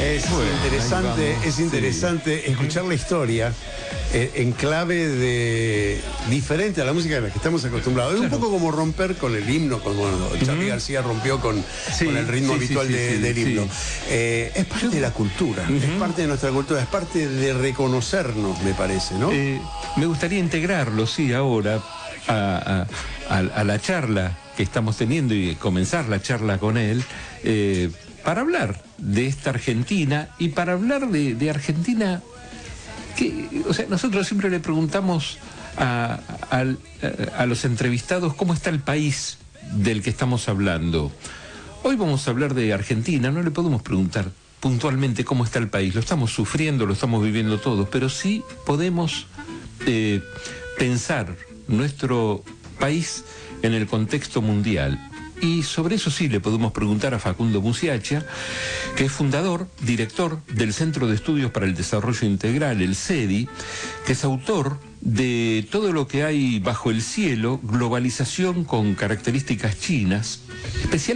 Es interesante escuchar la historia en clave diferente a la música a la que estamos acostumbrados. Es un poco como romper con el himno, como Charly García rompió con el ritmo habitual del himno. Es parte de la cultura, es parte de nuestra cultura, es parte de reconocernos, me parece, ¿no? Me gustaría integrarlo, ahora a la charla que estamos teniendo y comenzar la charla con él, para hablar de esta Argentina y para hablar de Argentina. O sea, nosotros siempre le preguntamos a los entrevistados cómo está el país del que estamos hablando. Hoy vamos a hablar de Argentina, no le podemos preguntar puntualmente cómo está el país, lo estamos sufriendo, lo estamos viviendo todos, pero sí podemos pensar nuestro país en el contexto mundial. Y sobre eso sí le podemos preguntar a Facundo Musiaccia, que es fundador, director del Centro de Estudios para el Desarrollo Integral, el CEDI, que es autor de Todo lo que hay bajo el cielo, globalización con características chinas, especialmente